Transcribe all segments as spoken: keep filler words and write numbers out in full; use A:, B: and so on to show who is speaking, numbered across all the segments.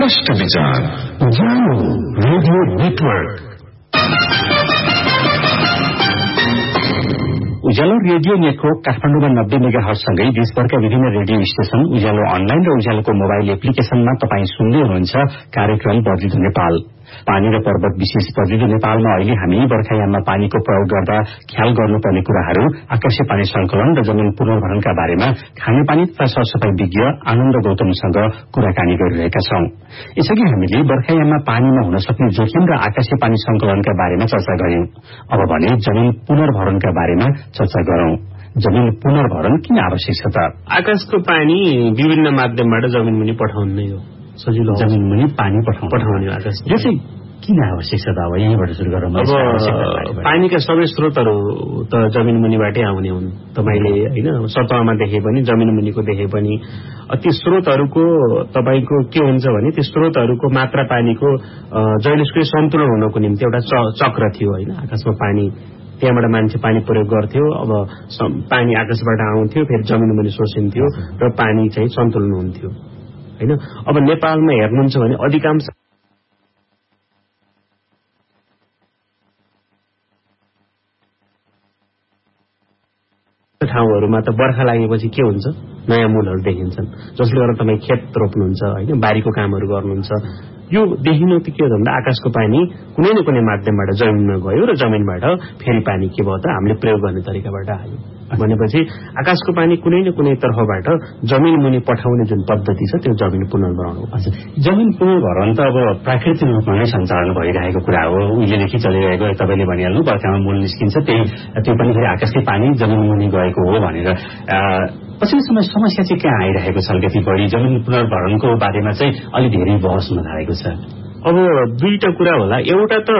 A: स्पष्ट विचार, उज्यालो radio network.
B: उज्यालो radio network काठमाडौँमा नब्बे मेगा हर्जसँगै देशभरका विभिन्न रेडियो स्टेशन, उज्यालो अनलाइन र उज्यालोको मोबाइल एप्लिकेशनमा तपाईँ सुन्दै हुनुहुन्छ कार्यक्रम बर्दिदो नेपाल। पानी र पर्वत विशेष बर्दिदो नेपालमा अहिले हामी बर्खायाममा पानीको प्रयोग गर्दा ख्याल गर्नुपर्ने कुराहरू, आकाशीय पानी संकलन र जमिन पुनर्भरणका बारेमा खानेपानी तथा सरसफाई विज्ञ आनन्द गौतमसँग कुराकानी गरिरहेका छौं। यसअघि हामीले बर्खायाममा पानीमा हुन सक्ने जोखिम र आकाशीय पानी संकलनका बारेमा चर्चा गर्यौं। अब भने जमिन पुनर्भरणका बारेमा चर्चा गरौं। जमिन पुनर्भरण किन आवश्यक छ त?
C: आकाशको पानी विभिन्न माध्यमबाट जमिन मुनि पठाउने हो। सजिलो
B: जमिन मुनि पानी पठाउने
C: पठाउने आकाश
B: यो चाहिँ किन आवश्यक छ त? अब यहीँबाट सुरु गरौँ।
C: अब पानीका सबै स्रोतहरू त जमिन मुनिबाटै आउने हुन्। तपाईले हैन सतहमा देखे पनि जमिन मुनिको देखे पनि ती स्रोतहरूको तपाईको के हुन्छ भने ती स्रोतहरूको मात्रा पानीको जैविक सन्तुलन हुनको निम्ति एउटा चक्र थियो हैन। आकाशमा पानी त्यहाँबाट मान्छे पानी प्रयोग गर्थ्यो। अब पानी आकाशबाट आउँथ्यो, फेरि जमिन मुनि सोसिन्थ्यो र पानी चाहिँ सन्तुलन हुन्थ्यो हैन। अब नेपालमा हेर्नुहुन्छ भने अधिकांश ठाउँहरूमा त बर्खा लागेपछि के हुन्छ, नयाँ मूलहरू देखिन्छन्, जसले गर्दा तपाईँ खेत रोप्नुहुन्छ हैन, बारीको कामहरू गर्नुहुन्छ। यो देखिनु त के हो भन्दा आकाशको पानी कुनै न कुनै माध्यमबाट जमिनमा गयो र जमिनबाट फेरि पानी के भयो त हामीले प्रयोग गर्ने तरिकाबाट आयो भनेपछि आकाशको पानी कुनै न कुनै तर्फबाट जमिन मुनि पठाउने जुन पद्धति छ त्यो जमिन पुनर्भरण हो।
B: जमिन पुनर्भरण त अब प्राकृतिक रूपमा नै सञ्चालन भइरहेको कुरा हो, उहिलेदेखि चलिरहेको। तपाईँले भनिहाल्नु बर्खामा मूल निस्किन्छ, त्यही त्यो पनि फेरि आकाशकै पानी जमिन मुनि गएको हो भनेर। पछिल्लो समय समस्या चाहिँ कहाँ आइरहेको छ? अलिकति बढी जमिन पुनर्भरणको बारेमा चाहिँ अलि धेरै बहस हुन थालेको छ।
C: अब दुईटा कुरा होला। एउटा त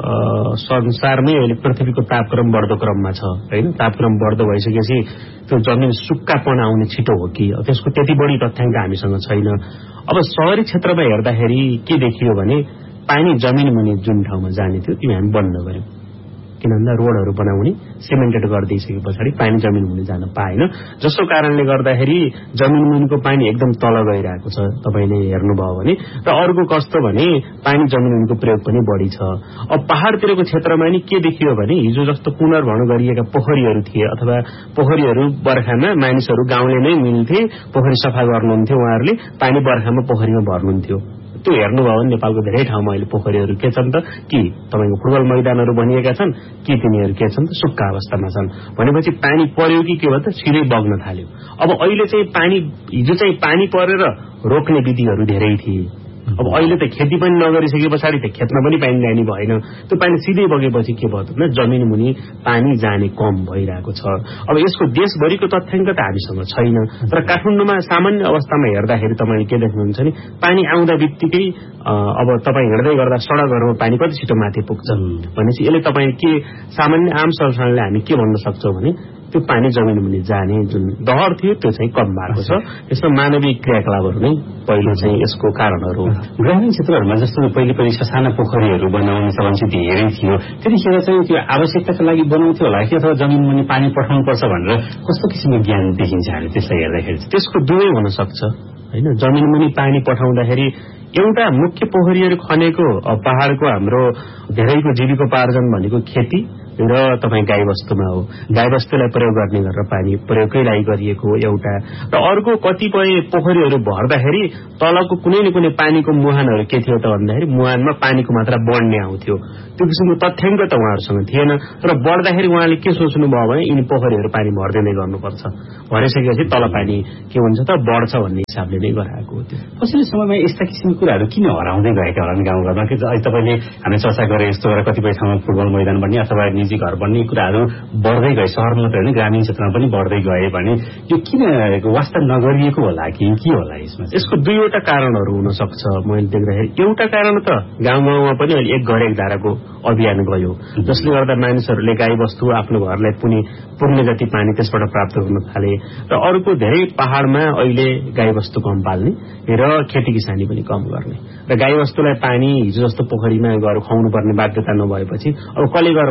C: संसारमै अहिले पृथ्वीको तापक्रम बढ्दो क्रममा छ हैन। तापक्रम बढ्दो भइसकेपछि त्यो जमिन सुक्खापन आउने छिटो हो कि त्यसको त्यति बढी तथ्याङ्क हामीसँग छैन। अब शहरी क्षेत्रमा हेर्दाखेरि के देखियो भने पानी जमिन मुनि जुन ठाउँमा जाने थियो त्यो हामी बन्द गर्यौं। किन भन्दा रोडहरू बनाउने सिमेन्टेड गरिदिइसके पछाडि पानी जमिन मुनि जान पाएन, जसको कारणले गर्दाखेरि जमिन मुनिको पानी एकदम तल गइरहेको छ तपाईले हेर्नुभयो भने। र अर्को कस्तो भने पानी जमिन मुनिको प्रयोग पनि बढी छ। अब पहाडतिरको क्षेत्रमा नि के देखियो भने हिजो जस्तो पुनर्भरण गरिएका पोखरीहरू थिए अथवा पोखरीहरू बर्खामा मानिसहरू गाउँले नै मिल्थे, पोखरी सफा गर्नुहुन्थ्यो, उहाँहरूले पानी बर्खामा पोखरीमा भर्नुहुन्थ्यो। त्यो हेर्नुभयो भने नेपालको धेरै ठाउँमा अहिले पोखरीहरू के छन् त, कि तपाईको फुटबल मैदानहरू बनिएका छन्, कि तिनीहरू के छन् त सुक्खा अवस्थामा छन्। भनेपछि पानी पर्यो कि के भयो त सिधै बग्न थाल्यो। अब अहिले चाहिँ पानी हिजो चाहिँ पानी परेर रोक्ने विधिहरू धेरै थिए। अब अहिले त खेती पनि नगरिसके पछाडि त खेतमा पनि पानी ल्याउने भएन। त्यो पानी सिधै बगेपछि के भयो त जमिन मुनि पानी जाने कम भइरहेको छ। अब यसको देशभरिको तथ्याङ्क त हामीसँग छैन, तर काठमाडौँमा सामान्य अवस्थामा हेर्दाखेरि तपाईले के देख्नुहुन्छ नि पानी आउँदा बित्तिकै अब तपाईँ हिँड्दै गर्दा सडकहरूमा पानी कति छिटो माथि पुग्छ भनेपछि यसले तपाईँ के सामान्य आम सर्वसाधारणले हामी के भन्न सक्छौँ भने त्यो पानी जमिन मुनि जाने जुन दहर थियो त्यो चाहिँ कम भएको छ। यसमा मानवीय क्रियाकलापहरू नै पहिलो चाहिँ यसको कारणहरू हो।
B: ग्रामीण क्षेत्रहरूमा जस्तो पहिले पनि ससाना पोखरीहरू बनाउने चलन चाहिँ धेरै थियो, त्यतिखेर चाहिँ त्यो आवश्यकताका लागि बनाउँथ्यो होला कि अथवा जमिन मुनि पानी पठाउनुपर्छ भनेर कस्तो किसिमको ज्ञान देखिन्छ हामी त्यसलाई हेर्दाखेरि?
C: त्यसको दुवै हुन सक्छ हैन। जमिन मुनि पानी पठाउँदाखेरि एउटा मुख्य पोखरीहरू खनेको पहाडको हाम्रो धेरैको जीविकोपार्जन भनेको खेती र तपाईँ गाईबस्तुमा हो। गाईबस्तुलाई प्रयोग गर्ने गरेर पानी प्रयोगकै लागि गरिएको एउटा। र अर्को कतिपय पोखरीहरू भर्दाखेरि तलको कुनै न कुनै पानीको मुहानहरू के थियो त भन्दाखेरि मुहानमा पानीको मात्रा बढ्ने आउँथ्यो। त्यो किसिमको तथ्याङ्क त उहाँहरूसँग थिएन। तर बढ्दाखेरि उहाँले के सोच्नुभयो भने यिनी पोखरीहरू पानी भर्दिँदै गर्नुपर्छ, भरिसकेपछि तल पानी के हुन्छ त बढ्छ भन्ने हिसाबले नै गराएको हो। त्यो
B: पछिल्लो समयमा यस्ता किसिमको कुराहरू किन हराउँदै गएका होला गाउँघरमा? कि तपाईँले हामी चर्चा गरे यस्तो गरेर कतिपय ठाउँमा फुटबल मैदान बन्ने अथवा निजी घर बन्ने कुराहरू बढ्दै गए, सहरमा मात्रै होइन ग्रामीण क्षेत्रमा पनि बढ्दै गए भने यो किन वास्ता नगरिएको होला कि के होला? यसमा
C: यसको दुईवटा कारणहरू हुन सक्छ मैले देख्दाखेरि। एउटा कारण त गाउँ गाउँमा पनि अहिले एक घर एक धाराको अभियान गयो, जसले गर्दा मानिसहरूले गाईबस्तु आफ्नो घरलाई पुनि पुग्ने जति पानी त्यसबाट प्राप्त गर्न थाले। र अर्को धेरै पहाडमा अहिले गाईबस्तु कम पाल्ने र खेती किसानी पनि कम गर्ने र गाईबस्तुलाई पानी हिजो जस्तो पोखरीमा गएर खुवाउनु पर्ने बाध्यता नभएपछि अब कसले गएर पोखरी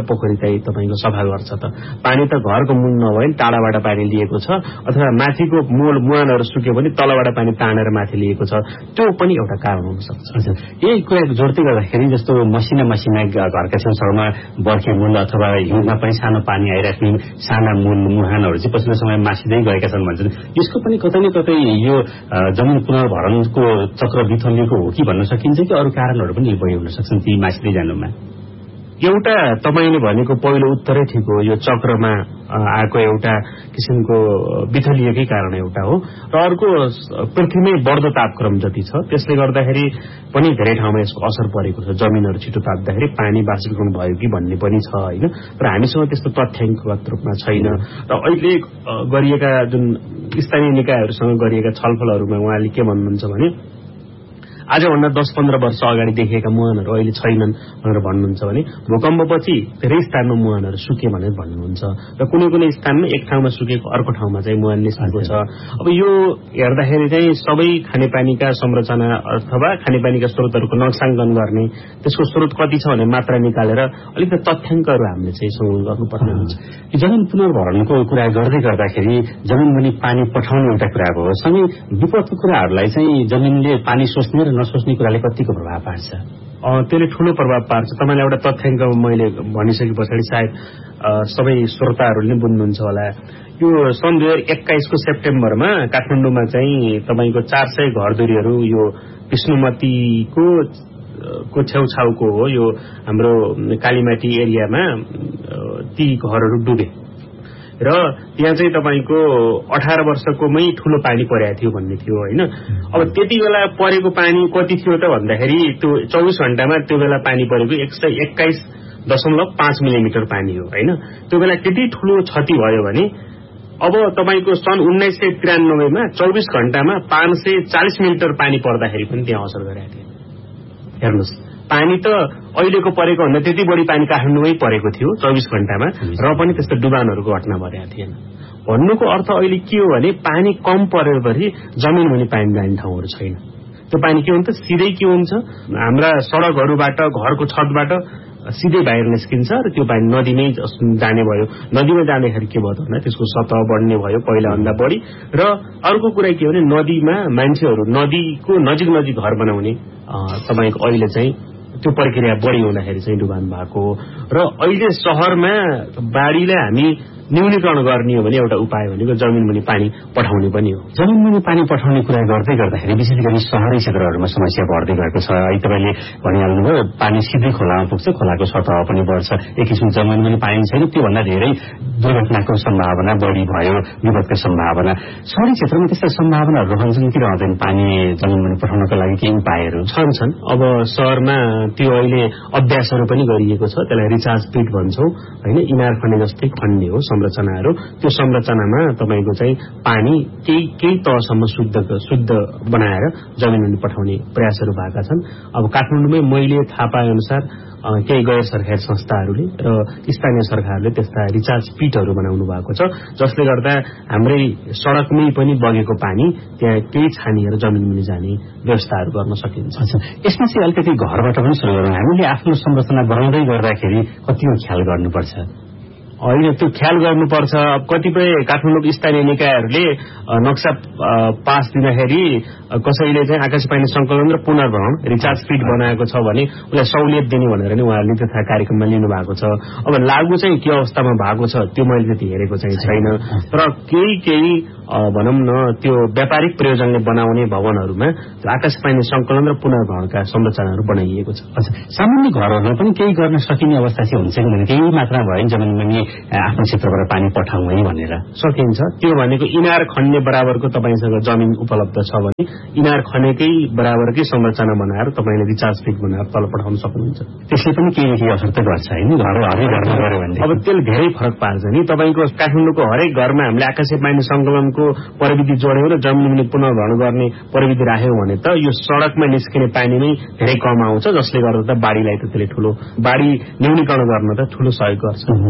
C: चाहिँ तपाईँको सफा गर्छ त? पानी त घरको मुल नभए टाढाबाट पानी लिएको छ, अथवा माथिको मूल मुहानहरू सुक्यो भने तलबाट पानी तानेर माथि लिएको छ, त्यो पनि एउटा कारण हुन सक्छ।
B: यही कुरा जोड्दै गर्दाखेरि जस्तो मसिना मसिना घरका छेउछाउमा बर्खे मूल अथवा हिउँमा पनि सानो पानी आइराख्ने साना मूल मुहानहरू चाहिँ पछिल्लो समय मासिँदै गएका छन् भन्छन्। यसको पनि कतै न कतै यो जमिन पुनर्भरणको चक्र बिथलिएको हो कि भन्न सकिन्छ कि अरू कारणहरू पनि उपयोग हुन सक्छन् ती मासिँदै जानुमा?
C: एउटा तपाईँले भनेको पहिलो उत्तरै ठिक हो। यो चक्रमा आएको एउटा किसिमको बिथलिएकै कारण एउटा हो, र अर्को पृथ्वीमै बढ्दो तापक्रम जति छ त्यसले गर्दाखेरि पनि धेरै ठाउँमा यसको असर परेको छ। जमिनहरू छिटो ताप्दाखेरि पानी बाष्पीकरण भयो कि भन्ने पनि छ होइन, र हामीसँग त्यस्तो तथ्याङ्कगत रूपमा छैन। र अहिले गरिएका जुन स्थानीय निकायहरूसँग गरिएका छलफलहरूमा उहाँले के भन्नुहुन्छ भने आजभन्दा दस पन्ध्र वर्ष अगाडि देखिएका मुहानहरू अहिले छैनन् भनेर भन्नुहुन्छ भने भूकम्पपछि धेरै स्थानमा मुहानहरू सुके भनेर भन्नुहुन्छ, र कुनै कुनै स्थानमा एक ठाउँमा सुकेको अर्को ठाउँमा चाहिँ मुहान निस्केको छ। अब यो हेर्दाखेरि चाहिँ सबै खानेपानीका संरचना अथवा खानेपानीका स्रोतहरूको नक्साङ्कन गर्ने, त्यसको स्रोत कति छ भन्ने मात्रा निकालेर अलिकति तथ्याङ्कहरू हामीले चाहिँ संग्रह गर्नुपर्ने हुन्छ।
B: जमिन पुनर्भरणको कुरा गर्दै गर्दाखेरि जमिनमुनि पानी पठाउने एउटा कुरा भयो, सँगै विपदको कुराहरूलाई चाहिँ जमिनले पानी सोच्ने र नसोच्ने कुराले कतिको प्रभाव पार्छ?
C: त्यसले ठूलो प्रभाव पार्छ। तपाईँले एउटा तथ्याङ्क मैले भनिसके पछाडि सायद सबै श्रोताहरूले नै बुझ्नुहुन्छ होला। यो सन् दुई हजार एक्काइसको सेप्टेम्बरमा काठमाडौँमा चाहिँ तपाईँको चार सय घरधुरीहरू यो विष्णुमतीको को छेउछाउको हो यो हाम्रो कालीमाटी एरियामा ती घरहरू डुबे, र त्यहाँ चाहिँ तपाईँको अठार वर्षकोमै ठूलो पानी परेको थियो भन्ने थियो होइन। अब त्यति बेला परेको पानी कति थियो त भन्दाखेरि त्यो चौबिस घण्टामा त्यो बेला पानी परेको एक सय एक्काइस दशमलव पाँच मिलिमिटर पानी हो होइन। त्यो बेला त्यति ठूलो क्षति भयो भने अब तपाईँको सन् उन्नाइस सय त्रियानब्बेमा चौबिस घण्टामा पाँच सय चालिस मिलिमिटर पानी पर्दाखेरि पनि त्यहाँ असर गरेको थियो। हेर्नुहोस्, पानी त अहिलेको परेको भन्दा त्यति बढी पानी काठमाडौँमै परेको थियो चौबिस घण्टामा, र पनि त्यस्तो डुबानहरूको घटना भएका थिएन। भन्नुको अर्थ अहिले के हो भने पानी कम परेपछि जमिन मुनि पानी जाने ठाउँहरू छैन। त्यो पानी के हुन्छ, सिधै के हुन्छ, हाम्रा सड़कहरूबाट घरको छतबाट सिधै बाहिर निस्किन्छ र त्यो पानी नदीमै जाने भयो। नदीमा जाँदाखेरि के भयो त भन्दा त्यसको सतह बढ्ने भयो पहिलाभन्दा बढी, र अर्को कुरा के हो भने नदीमा मान्छेहरू नदीको नजिक नजिक घर बनाउने तपाईँको अहिले चाहिँ त्यो प्रक्रिया बढी हुँदाखेरि चाहिँ डुबान भएको हो। र अहिले शहरमा बाढीलाई हामी न्यूनीकरण गर्ने हो भने एउटा उपाय भनेको जमिनमुनि पानी पठाउने पनि हो।
B: जमिनमुनि पानी पठाउने कुरा गर्दै गर्दाखेरि विशेष गरी शहरी क्षेत्रहरूमा समस्या बढ्दै गएको छ। अहिले तपाईँले भनिहाल्नुभयो पानी सिधै खोलामा पुग्छ, खोलाको सतह पनि बढ्छ, एक किसिम जमिनमुनि पानी छैन, त्योभन्दा धेरै दुर्घटनाको सम्भावना बढी भयो, विपदको सम्भावना। शहरी क्षेत्रमा त्यस्ता सम्भावनाहरू रहन्छन् कि रहँदैन पानी जमिनमुनि पठाउनको लागि केही उपायहरू
C: छन् छन् अब शहरमा त्यो अहिले अभ्यासहरू पनि गरिएको छ, त्यसलाई रिचार्ज पिट भन्छौँ होइन। इनार खन्ने जस्तै खन्ने हो संरचनाहरू, त्यो संरचनामा तपाईँको चाहिँ पानी केही केही तहसम्म शुद्ध शुद्ध बनाएर जमिनमुनि पठाउने प्रयासहरू भएका छन्। अब काठमाडौँमै मैले थाहा पाए अनुसार केही गैर सरकारी संस्थाहरूले र स्थानीय सरकारले त्यस्ता रिचार्ज पिटहरू बनाउनु भएको छ, जसले गर्दा हाम्रै सड़कमै पनि बगेको पानी त्यहाँ केही छानिएर जमिनमुनि जाने व्यवस्थाहरू गर्न सकिन्छ।
B: यसमा चाहिँ अलिकति घरबाट पनि सुरु गरौँ। हामीले आफ्नो संरचना बनाउँदै गर्दाखेरि कतिको ख्याल गर्नुपर्छ?
C: होइन, त्यो ख्याल गर्नुपर्छ। अब कतिपय काठमाडौँको स्थानीय निकायहरूले नक्सा पास दिँदाखेरि कसैले चाहिँ आकाश पानी संकलन र पुनर्भरण रिचार्ज पिट बनाएको छ भने उसलाई सहुलियत दिने भनेर नै उहाँहरूले त्यो कार्यक्रममा लिनु भएको छ। अब लागू चाहिँ के अवस्थामा भएको छ त्यो मैले त्यति हेरेको चाहिँ छैन, तर केही केही भनौँ न त्यो व्यापारिक प्रयोजनले बनाउने भवनहरूमा आकाश पानी संकलन र पुनर्भरणका संरचनाहरू बनाइएको छ।
B: सामान्य घरहरूमा पनि केही गर्न सकिने अवस्था चाहिँ हुन्छ कि केही मात्रामा भयो जमिनमा आफ्नो क्षेत्रबाट पानी पठाउँ है भनेर
C: सकिन्छ। त्यो भनेको इनार खन्ने बराबरको तपाईँसँग जमिन उपलब्ध छ भने इनार खनेकै बराबरकै संरचना बनाएर तपाईँले रिचार्ज पिट बनाएर तल पठाउन सक्नुहुन्छ।
B: त्यसले पनि केही केही असर त गर्छ होइन, घर हरेक घरमा गऱ्यो भने।
C: अब त्यसले धेरै फरक पार्छ नि। तपाईँको काठमाडौँको हरेक घरमा हामीले आकाशे पानी संकलनको प्रविधि जोड्यौँ र जमिनमुनि पुनर्भरण गर्ने प्रविधि राख्यौँ भने त यो सड़कमा निस्किने पानी नै धेरै कम आउँछ, जसले गर्दा त बाढीलाई त त्यसले ठूलो बाढी न्यूनीकरण गर्न त ठूलो सहयोग गर्छ।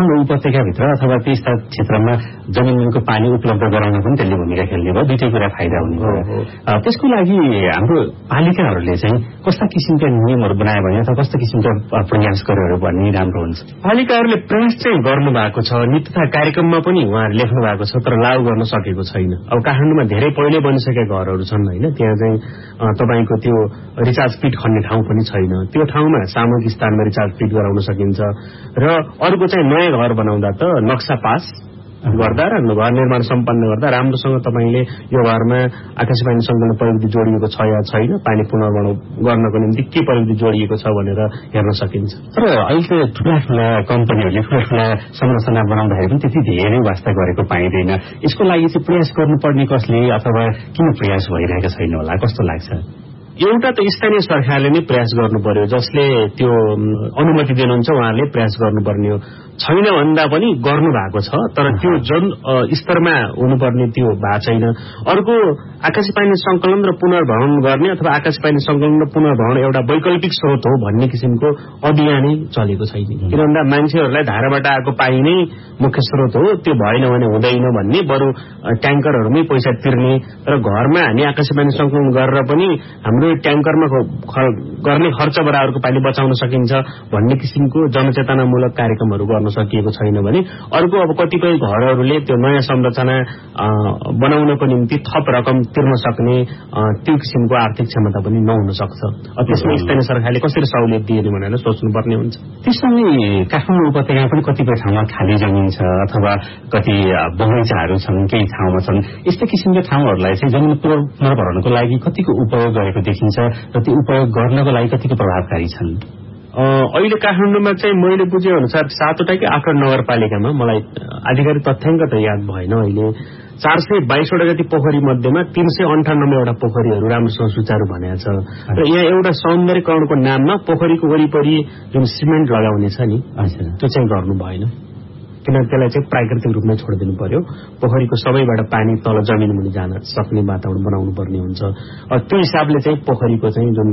B: काठमाडौँ उपत्यकाभित्र अथवा त्यस्ता क्षेत्रमा जमिनको पानी उपलब्ध गराउन पनि त्यसले भूमिका खेल्ने भयो। दुईटै कुरा फाइदा हुने भयो। त्यसको लागि हाम्रो पालिकाहरूले चाहिँ कस्ता किसिमका नियमहरू बनायो भने अथवा कस्ता किसिमका प्रयास गरेर भन्ने राम्रो हुन्छ?
C: पालिकाहरूले प्रयास चाहिँ गर्नु भएको छ, नीति तथा कार्यक्रममा पनि उहाँहरू लेख्नु भएको छ, तर लागू गर्न सकेको छैन। अब काठमाडौँमा धेरै पहिले बनिसकेका घरहरू छन् होइन, त्यहाँ चाहिँ तपाईँको त्यो रिचार्ज पिट खन्ने ठाउँ पनि छैन। त्यो ठाउँमा सामूहिक स्थानमा रिचार्ज पिट गराउन सकिन्छ। र अर्को चाहिँ नयाँ घर बनाउँदा त नक्सा पास गर्दा र घर निर्माण सम्पन्न गर्दा राम्रोसँग तपाईँले यो घरमा आकाशी पानी संकलन प्रविधि जोडिएको छ या छैन, पानी पुनर्भरण गर्नको निम्ति के प्रविधि जोडिएको छ भनेर हेर्न सकिन्छ।
B: तर अहिले ठुला ठुला कम्पनीहरूले ठुला ठुला संरचना बनाउँदाखेरि पनि त्यति धेरै वास्ता गरेको पाइँदैन। यसको लागि चाहिँ प्रयास गर्नुपर्ने कसले अथवा किन प्रयास भइरहेको छैन होला, कस्तो लाग्छ?
C: एउटा त स्थानीय सरकारले नै प्रयास गर्नु पर्यो, जसले त्यो अनुमति दिनुहुन्छ उहाँहरूले प्रयास गर्नुपर्ने हो। छैन भन्दा पनि गर्नु भएको छ, तर त्यो जन स्तरमा हुनुपर्ने त्यो भएको छैन। अर्को आकाशी पानी संकलन र पुनर्भरण गर्ने अथवा आकाशी पानी संकलन र पुनर्भरण एउटा वैकल्पिक स्रोत हो भन्ने किसिमको अभियानै चलेको छैन। किन भन्दा मान्छेहरूलाई धाराबाट आएको पानी नै मुख्य स्रोत हो, त्यो भएन भने हुँदैन भन्ने, बरु ट्याङ्करहरूमै पैसा तिर्ने र घरमा हामी आकाशी पानी संकलन गरेर पनि हाम्रो ट्याङ्करमा गर्ने खर्च बराबरको पानी बचाउन सकिन्छ भन्ने किसिमको जनचेतनामूलक कार्यक्रमहरू गर्न सकिएको छैन भने अर्को अब कतिपय घरहरूले त्यो नयाँ संरचना बनाउनको निम्ति थप रकम तिर्न सक्ने त्यो किसिमको आर्थिक क्षमता पनि नहुन सक्छ। त्यसमा स्थानीय सरकारले कसरी सहुलियत दिने भनेर सोच्नुपर्ने हुन्छ।
B: त्यससँगै काठमाडौँ उपत्यकामा पनि कतिपय ठाउँमा खाली जमिन छ अथवा कति बगैँचाहरू छन्, केही ठाउँमा छन्। यस्ता किसिमका ठाउँहरूलाई चाहिँ जमिन पुनर्भरणको लागि कतिको उपयोग गरेको देखिन्छ र त्यो उपयोग गर्नको लागि कतिको प्रभावकारी छन्?
C: अहिले काठमाडौँमा चाहिँ मैले बुझे अनुसार सातवटा कि आठवटा नगरपालिकामा, मलाई आधिकारिक तथ्याङ्क त याद भएन अहिले, चार सय बाइसवटा जति पोखरी मध्येमा तीन सय अन्ठानब्बेवटा पोखरीहरू राम्रोसँग सुचारू भनेको छ। र यहाँ एउटा सौन्दर्यकरणको नाममा पोखरीको वरिपरि जुन सिमेन्ट लगाउने छ नि, त्यो चाहिँ गर्नु भएन, किनभने त्यसलाई चाहिँ प्राकृतिक रूपमै छोडिदिनु पर्यो। पोखरीको सबैबाट पानी तल जमिन मुनि जान सक्ने वातावरण बनाउनु पर्ने हुन्छ। त्यो हिसाबले चाहिँ पोखरीको चाहिँ जुन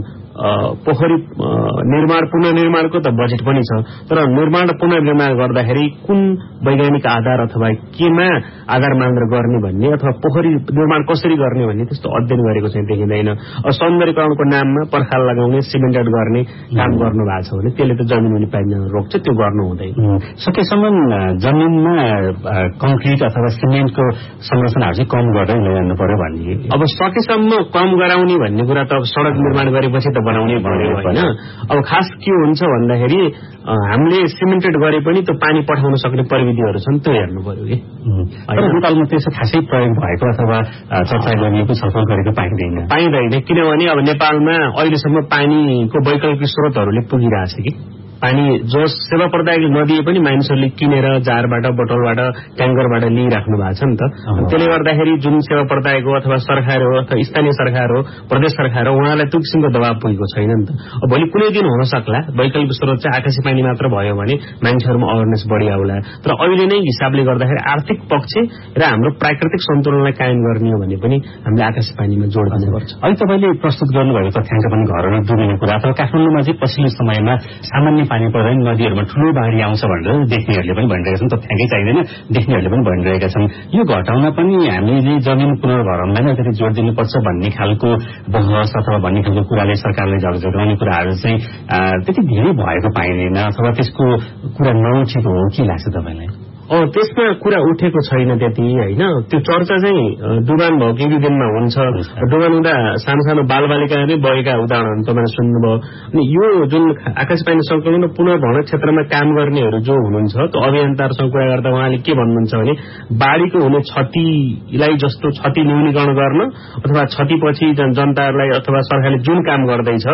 C: पोखरी निर्माण पुनर्निर्माणको त बजेट पनि छ, तर निर्माण र पुनर्निर्माण गर्दाखेरि कुन वैज्ञानिक आधार अथवा केमा आधार मानेर गर्ने भन्ने अथवा पोखरी निर्माण कसरी गर्ने भन्ने त्यस्तो अध्ययन गरेको चाहिँ देखिँदैन। सौन्दर्यकरणको नाममा पर्खाल लगाउने, सिमेन्टेड गर्ने काम गर्नु भएको छ भने त्यसले त जमिन मुनि पानी जान रोक्छ, त्यो गर्नु हुँदैन।
B: सकेसम्म जमिनमा कङ्क्रिट अथवा सिमेन्टको संरचनाहरू चाहिँ कम गर्दै लैजानु पर्यो भन्ने।
C: अब सकेसम्म कम गराउने भन्ने कुरा त अब सडक निर्माण गरेपछि त बनाउनै पर्यो होइन। अब खास के हुन्छ भन्दाखेरि हामीले सिमेन्टेड गरे पनि त्यो पानी पठाउन सक्ने प्रविधिहरू छन्, त्यो हेर्नु पर्यो कि।
B: नेपालमा त्यसो खासै प्रयोग भएको अथवा चर्चा गरिएको छलफल गरेको पाइँदैन
C: पाइँदैन किनभने अब नेपालमा अहिलेसम्म पानीको वैकल्पिक स्रोतहरूले पुगिरहेछ कि पानी जो सेवा प्रदायकले नदिए पनि मानिसहरूले किनेर जारबाट, बोतलबाट, ट्याङ्करबाट लिइराख्नु भएको छ नि त। त्यसले गर्दाखेरि जुन सेवा प्रदायक हो अथवा सरकार हो अथवा स्थानीय सरकार हो, प्रदेश सरकार हो, उहाँलाई त्यो किसिमको दबाव पुगेको छैन नि त। अब भोलि कुनै दिन हुन सक्ला वैकल्पिक स्रोत चाहिँ आकाशी पानी मात्र भयो भने मान्छेहरूमा अवेरनेस बढी आउला, तर अहिले नै हिसाबले गर्दाखेरि आर्थिक पक्ष र हाम्रो प्राकृतिक सन्तुलनलाई कायम गर्ने हो भने पनि हामीले आकाशी पानीमा जोड दिनुपर्छ।
B: अहिले तपाईँले प्रस्तुत गर्नुभएको तथ्याङ्क पनि घरहरू डुब्ने कुरा अथवा काठमाडौँमा चाहिँ पछिल्लो समयमा सामान्य पानी पर्दैन, नदीहरूमा ठूलो बाढी आउँछ भनेर देख्नेहरूले पनि भनिरहेका छन्, तथ्याङ्कै चाहिँदैन, देख्नेहरूले पनि भनिरहेका छन्। यो घटाउन पनि हामीले जमिन पुनर्भरणलाई नै अलिकति जोड दिनुपर्छ भन्ने खालको बहस अथवा भन्ने खालको कुराले सरकारले झकझकाउने कुराहरू चाहिँ त्यति धेरै भएको पाइँदैन अथवा त्यसको कुरा नउठेको हो के लाग्छ तपाईँलाई?
C: अँ त्यसमा कुरा उठेको छैन त्यति होइन। त्यो चर्चा चाहिँ डुबान भएको केही दिनमा हुन्छ। डुबान हुँदा सानो सानो बालबालिकाहरूले बगेका उदाहरणहरू तपाईँले सुन्नुभयो। अनि यो जुन आकाशी पानी संकलन र पुनर्भरण क्षेत्रमा काम गर्नेहरू जो हुनुहुन्छ, त्यो अभियन्ताहरूसँग कुरा गर्दा उहाँले के भन्नुहुन्छ भने बाढीको हुने क्षतिलाई जस्तो क्षति न्यूनीकरण गर्न अथवा क्षतिपछि जनताहरूलाई अथवा सरकारले जुन काम गर्दैछ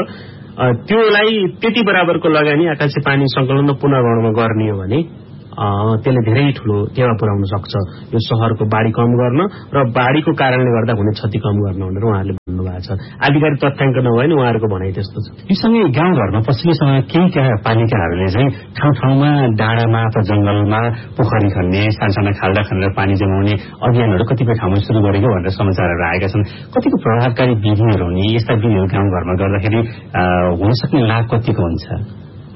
C: त्योलाई त्यति बराबरको लगानी आकाशी पानी संकलन र पुनर्भरणमा गर्ने हो भने त्यसले धेरै ठूलो टेवा पुर्याउन सक्छ यो शहरको बाढी कम गर्न र बाढीको कारणले गर्दा हुने क्षति कम गर्न भनेर उहाँहरूले भन्नुभएको छ। आधिकारिक तथ्याङ्क नभए नि उहाँहरूको भनाइ त्यस्तो छ।
B: यो सँगै गाउँघरमा पछिल्लो समय केही पालिकाहरूले चाहिँ ठाउँ ठाउँमा डाँडामा अथवा जंगलमा पोखरी खन्ने, सानसाना खाल्डा खनेर पानी जमाउने अभियानहरू कतिपय ठाउँमा सुरु गरेको भनेर समाचारहरू आएका छन्। कतिको प्रभावकारी विधिहरू हुने, यस्ता विधिहरू गाउँघरमा गर्दाखेरि हुन सक्ने लाभ कतिको हुन्छ?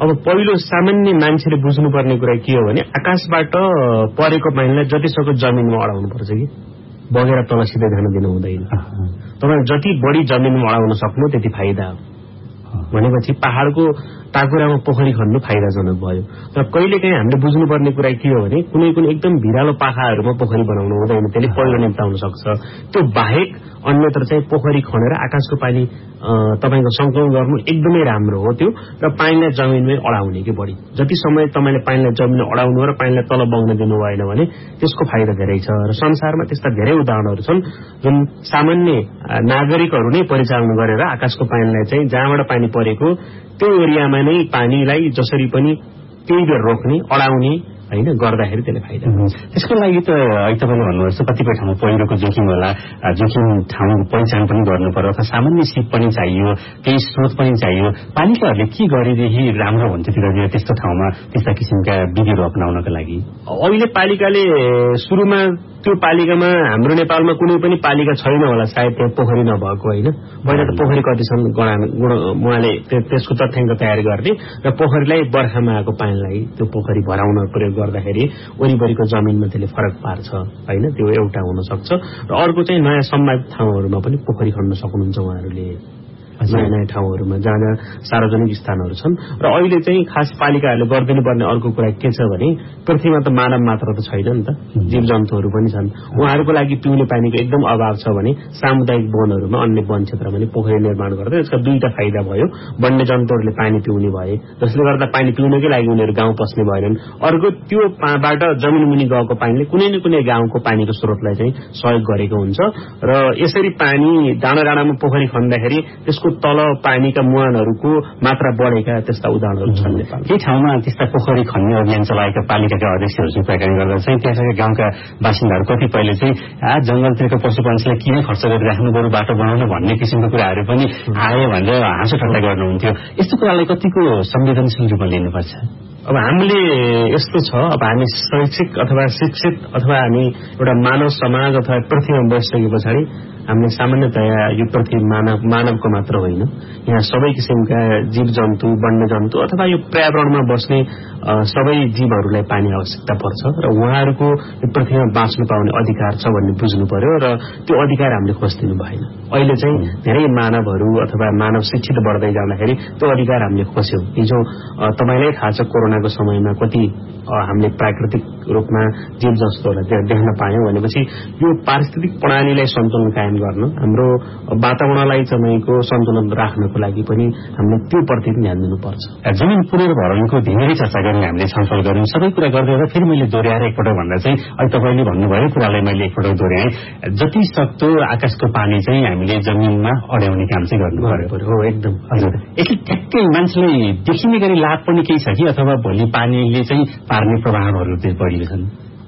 C: अब पहिलो सामान्य मान्छेले बुझ्नुपर्ने कुरा के हो भने आकाशबाट परेको पानीलाई जतिसक्दो जमिनमा अडाउनु पर्छ कि बगेर तल सिधै जान दिनु हुँदैन। तपाईँ जति बढी जमिनमा अडाउन सक्नु त्यति फाइदा हो। भनेपछि पहाड़को टाकुरामा पोखरी खन्नु फाइदाजनक भयो। तर कहिलेकाहीँ हामीले बुझ्नुपर्ने कुरा के हो भने कुनै कुनै एकदम भिरालो पाखाहरूमा पोखरी बनाउनु हुँदैन, त्यसले पहिरो निम्ताउन सक्छ। त्यो बाहेक अन्यत्र चाहिँ पोखरी खनेर आकाशको पानी तपाईको संकलन गर्नु एकदमै राम्रो हो त्यो, र पानीलाई जमिनमै अडाउने कि बढी जति समय तपाईले पानीलाई जमिनमा अडाउनु र पानीलाई तल बग्न दिनु भएन भने त्यसको फाइदा धेरै छ। र संसारमा त्यस्ता धेरै उदाहरणहरू छन् जुन सामान्य नागरिकहरू नै परिचालन गरेर आकाशको पानीलाई चाहिँ जहाँबाट पानी परेको त्यो एरियामा नै पानीलाई जसरी पनि त्यही बेर रोक्ने अडाउने हैन गर्दाखेरि त्यसले फाइदा हुन्छ।
B: त्यसको लागि त तपाईले भन्नुहुन्छ कतिपय ठाउँमा पहिरोको जोखिम होला, जोखिम ठाउँको पहिचान पनि गर्नु पर्यो अथवा सामान्य सिप पनि चाहियो, केही स्रोत पनि चाहियो। पालिकाहरूले के गरेदेखि राम्रो हुन्छ त्यतातिर त्यस्तो ठाउँमा त्यस्ता किसिमका विधिहरू अपनाउनका लागि?
C: अहिले पालिकाले सुरुमा त्यो पालिकामा हाम्रो नेपालमा कुनै पनि पालिका छैन होला सायद त्यहाँ पोखरी नभएको होइन। पहिला त पोखरी कति छन् उहाँले त्यसको तथ्याङ्क तयार गर्ने र पोखरीलाई बर्खामा आएको पानीलाई त्यो पोखरी भराउन प्रयोग गर्दाखेरि वरिपरिको जमिनमा त्यसले फरक पार्छ होइन। त्यो एउटा हुन सक्छ। र अर्को चाहिँ नयाँ सम्भावित ठाउँहरूमा पनि पोखरी खन्न सक्नुहुन्छ उहाँहरूले, नयाँ नयाँ ठाउँहरूमा जहाँ जहाँ सार्वजनिक स्थानहरू छन्। र अहिले चाहिँ खास पालिकाहरूले गरिदिनु पर्ने अर्को कुरा के छ भने पृथ्वीमा त मानव मात्र त छैन नि त, जीव जन्तुहरू पनि छन्। उहाँहरूको लागि पिउने पानीको एकदम अभाव छ भने सामुदायिक वनहरूमा अन्य वन क्षेत्रमा पनि पोखरी निर्माण गर्दा यसका दुईटा फाइदा भयो। वन्य जन्तुहरूले पानी पिउने भए जसले गर्दा पानी पिउनकै लागि उनीहरू गाउँ पस्ने भएनन्। अर्को त्यो बाट जमिन मुनि गएको पानीले कुनै न कुनै गाउँको पानीको स्रोतलाई चाहिँ सहयोग गरेको हुन्छ। र यसरी पानी डाँडा डाँडामा पोखरी खन्दाखेरि त्यसको तल पानीका मुहानहरूको मात्रा बढेका त्यस्ता उदाहरणहरू छन् नेपालमा।
B: केही ठाउँमा त्यस्ता पोखरी खन्ने अभियान चलाएका पालिकाका अध्यक्षहरूसँग कुराकानी गर्दा चाहिँ त्यहाँका गाउँका बासिन्दाहरू कतिपयले चाहिँ आ जंगलतिरको पशुपन्छीलाई किन खर्च गरिराख्नु बरु बाटो बनाउनु भन्ने किसिमको कुराहरू पनि आयो भनेर हाँसो ठट्टा गर्नुहुन्थ्यो। यस्तो कुरालाई कतिको संवेदनशील रूपमा लिनुपर्छ?
C: अब हामीले यस्तो छ, अब हामी शैक्षिक अथवा शिक्षित अथवा हामी एउटा मानव समाज अथवा पृथ्वीमा बसिसके पछाडि हामीले सामान्यतया यो पृथ्वी मानव मानवको मात्र होइन, यहाँ सबै किसिमका जीव जन्तु वन्य जन्तु अथवा यो पर्यावरणमा बस्ने सबै जीवहरूलाई पानी आवश्यकता पर्छ र उहाँहरूको यो पृथ्वीमा बाँच्न पाउने अधिकार छ भन्ने बुझ्नु पर्यो र त्यो अधिकार हामीले खोजिदिनु भएन। अहिले चाहिँ धेरै मानवहरू अथवा मानव शिक्षित बढ्दै जाँदाखेरि त्यो अधिकार हामीले खोज्यौं। हिजो तपाईलाई थाहा छ कोरोनाको समयमा कति हामीले प्राकृतिक रूपमा जीव जन्तुहरूलाई देख्न पायौं भनेपछि यो पारिस्थितिक प्रणालीलाई सन्तुलन कायम गर्न हाम्रो वातावरणलाई चाहिँ सन्तुलन राख्नको लागि पनि हामीले त्यो प्रति ध्यान दिनुपर्छ।
B: जमिन पुनर्भरणको धेरै चर्चा गर्ने हामीले छलफल गर्यौं। सबै कुरा गर्दै गर्दा फेरि मैले दोहोर्याएर एकपटक भन्दा चाहिँ अहिले तपाईले भन्नुभयो कुरालाई मैले एकपटक दोहोर्याएँ, जति सक्दो आकाशको पानी चाहिँ हामीले जमिनमा अड्याउने काम चाहिँ गर्नु पर्यो।
C: हो एकदम
B: हजुर। यसले ठ्याक्कै मान्छेले देखिने गरी लाभ पनि केही छ कि अथवा भोलि पानीले चाहिँ पार्ने प्रभावहरू चाहिँ बढी छन्?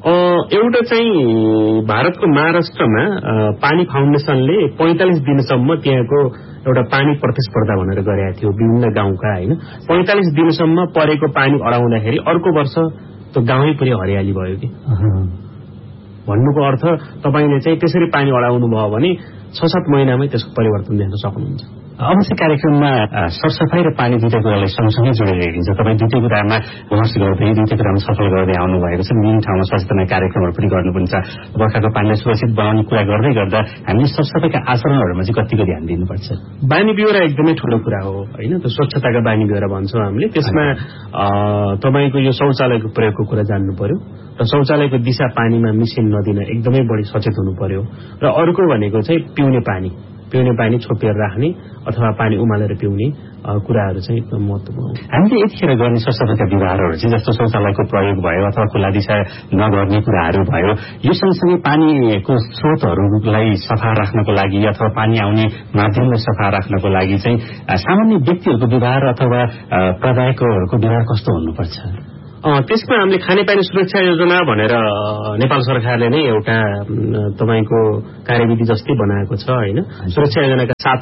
C: एउटा चाहिँ भारतको महाराष्ट्रमा पानी फाउन्डेसनले पैंतालिस दिनसम्म त्यहाँको एउटा पानी प्रतिस्पर्धा भनेर गरेका थियो विभिन्न गाउँका होइन। पैंतालिस दिनसम्म परेको पानी अडाउँदाखेरि अर्को वर्ष त्यो गाउँै पुरै हरियाली भयो कि भन्नुको अर्थ तपाईले चाहिँ त्यसरी पानी अडाउनु भयो भने छ सात महिनामै त्यसको परिवर्तन देख्न सक्नुहुन्छ।
B: अवश्य कार्यक्रममा सरसफाई र पानी दुईटा कुरालाई सँगसँगै जोडेर हेरिन्छ। तपाईँ दुईटै कुरामा बहस गर्दै दुईटै कुरामा सफल गर्दै आउनु भएको छ। विभिन्न ठाउँमा सचेतना कार्यक्रमहरू पनि गर्नुपर्छ। बर्खाको पानीलाई सुरक्षित बनाउने कुरा गर्दै गर्दा हामीले सरसफाईका आचरणहरूमा चाहिँ कतिको ध्यान दिनुपर्छ?
C: बानी बेहोरा एकदमै ठूलो कुरा हो होइन। त्यो स्वच्छताका बानी बेहोरा भन्छौँ हामीले। त्यसमा तपाईको यो शौचालयको प्रयोगको कुरा जान्नु पर्यो र शौचालयको दिशा पानीमा मिसिन नदिन एकदमै बढी सचेत हुनु पर्यो। र अर्को भनेको चाहिँ पिउने पानी पिउने पानी छोपेर राख्ने अथवा पानी उमालेर पिउने कुराहरू चाहिँ एकदम महत्त्वपूर्ण हो।
B: हामीले यतिखेर गर्ने सरसफाईका व्यवहारहरू चाहिँ जस्तो शौचालयको प्रयोग भयो अथवा खुला दिशा नगर्ने कुराहरू भयो, यो सँगसँगै पानीको स्रोतहरूलाई सफा राख्नको लागि अथवा पानी आउने माध्यमलाई सफा राख्नको लागि चाहिँ सामान्य व्यक्तिहरूको व्यवहार अथवा प्रदायकहरूको व्यवहार कस्तो हुनुपर्छ?
C: त्यसमा हामीले खानेपानी सुरक्षा योजना भनेर नेपाल सरकारले नै एउटा तपाईको कार्यविधि जस्तै बनाएको छ होइन। सुरक्षा योजनाका सात